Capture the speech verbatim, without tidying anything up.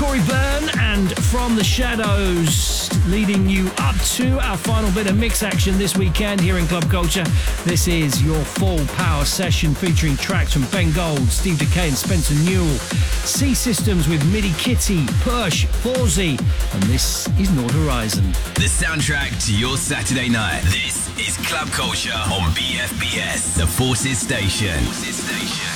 Corey Byrne and From the Shadows, leading you up to our final bit of mix action this weekend here in Club Culture. This is your full power session featuring tracks from Ben Gold, Steve Dekay and Spencer Newell, C Systems with Midi Kitty, Push, Forzy, and this is Nord Horizon. The soundtrack to your Saturday night. This is Club Culture on B F B S, the Forces Station. Forces Station.